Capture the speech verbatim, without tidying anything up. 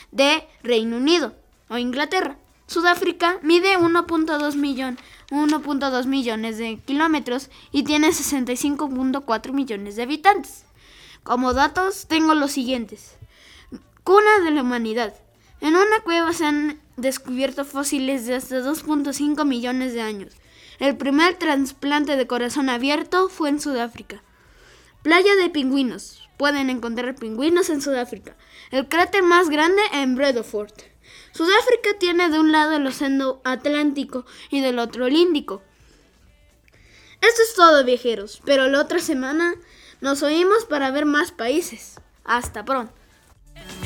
de Reino Unido o Inglaterra. Sudáfrica mide uno punto dos millón, uno punto dos millones de kilómetros y tiene sesenta y cinco punto cuatro millones de habitantes. Como datos tengo los siguientes. Cuna de la humanidad. En una cueva se han descubierto fósiles de hasta dos punto cinco millones de años. El primer trasplante de corazón abierto fue en Sudáfrica. Playa de pingüinos. Pueden encontrar pingüinos en Sudáfrica. El cráter más grande en Bredofort. Sudáfrica tiene de un lado el océano Atlántico y del otro el Índico. Esto es todo, viajeros, pero la otra semana nos oímos para ver más países. Hasta pronto.